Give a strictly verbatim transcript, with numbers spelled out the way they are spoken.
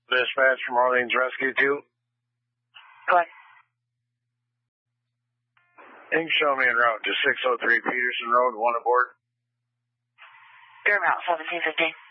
Dispatch from Orleans Rescue two. Go ahead. You can show me en route to six oh three Peterson Road, one aboard. You're route seventeen fifteen.